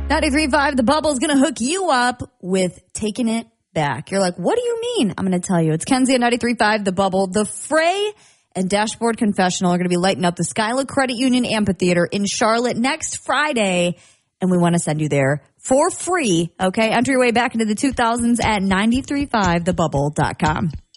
93.5 The Bubble is going to hook you up with Taking It Back. You're like, what do you mean? I'm going to tell you. It's Kenzie at 93.5 The Bubble. The Fray and Dashboard Confessional are going to be lighting up the Skyla Credit Union Amphitheater in Charlotte next Friday, and we want to send you there for free. Okay, enter your way back into the 2000s at 935thebubble.com.